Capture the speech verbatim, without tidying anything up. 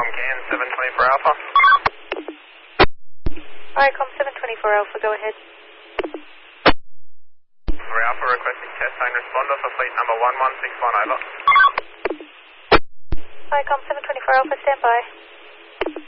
Comcan seven twenty-four Alpha. Alright, com seven twenty-four Alpha, go ahead. For Alpha, requesting test and responder for fleet number one one six one, over. Alright, com seven twenty-four Alpha, stand by.